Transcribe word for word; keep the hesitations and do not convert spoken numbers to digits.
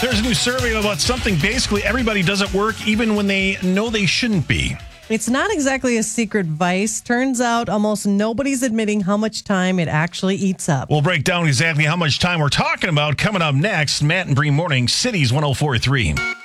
There's a new survey about something basically everybody does at work, even when they know they shouldn't be. It's not exactly a secret vice. Turns out almost nobody's admitting how much time it actually eats up. We'll break down exactly how much time we're talking about coming up next. Matt and Bree Morning, Cities one oh four point three.